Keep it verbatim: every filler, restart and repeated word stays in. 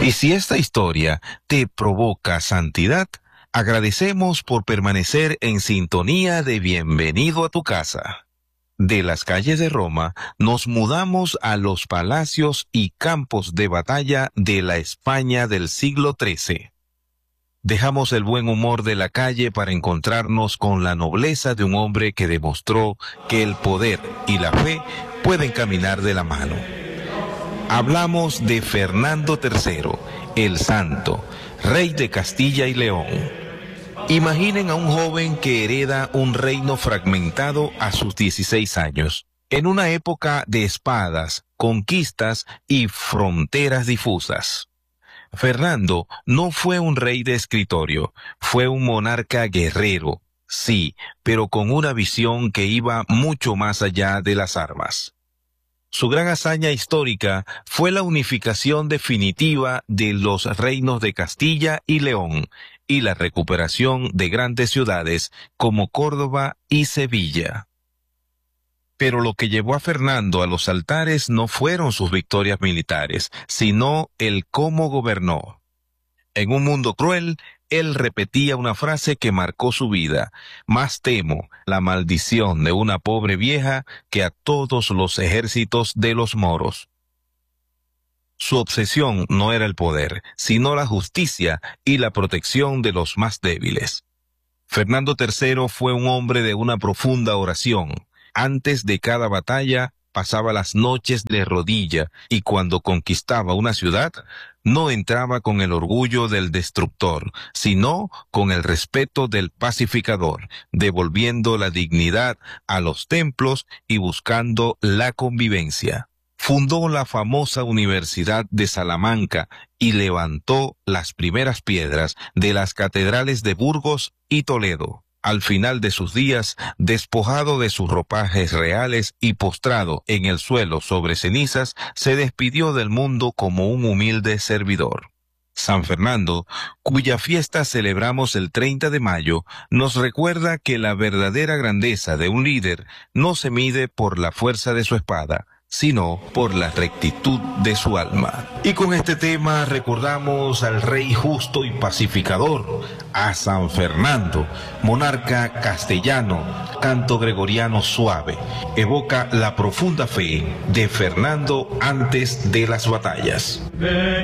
Y si esta historia te provoca santidad, agradecemos por permanecer en sintonía de Bienvenido a tu casa. De las calles de Roma nos mudamos a los palacios y campos de batalla de la España del siglo trece. Dejamos el buen humor de la calle para encontrarnos con la nobleza de un hombre que demostró que el poder y la fe pueden caminar de la mano. Hablamos de Fernando tercero, el Santo, rey de Castilla y León. Imaginen a un joven que hereda un reino fragmentado a sus dieciséis años, en una época de espadas, conquistas y fronteras difusas. Fernando no fue un rey de escritorio, fue un monarca guerrero, sí, pero con una visión que iba mucho más allá de las armas. Su gran hazaña histórica fue la unificación definitiva de los reinos de Castilla y León y la recuperación de grandes ciudades como Córdoba y Sevilla. Pero lo que llevó a Fernando a los altares no fueron sus victorias militares, sino el cómo gobernó. En un mundo cruel, él repetía una frase que marcó su vida: más temo la maldición de una pobre vieja que a todos los ejércitos de los moros. Su obsesión no era el poder, sino la justicia y la protección de los más débiles. Fernando tercero fue un hombre de una profunda oración. Antes de cada batalla, pasaba las noches de rodilla, y cuando conquistaba una ciudad, no entraba con el orgullo del destructor, sino con el respeto del pacificador, devolviendo la dignidad a los templos y buscando la convivencia. Fundó la famosa Universidad de Salamanca y levantó las primeras piedras de las catedrales de Burgos y Toledo. Al final de sus días, despojado de sus ropajes reales y postrado en el suelo sobre cenizas, se despidió del mundo como un humilde servidor. San Fernando, cuya fiesta celebramos el treinta de mayo, nos recuerda que la verdadera grandeza de un líder no se mide por la fuerza de su espada, sino por la rectitud de su alma. Y con este tema recordamos al rey justo y pacificador, a San Fernando, monarca castellano, canto gregoriano suave. Evoca la profunda fe de Fernando antes de las batallas.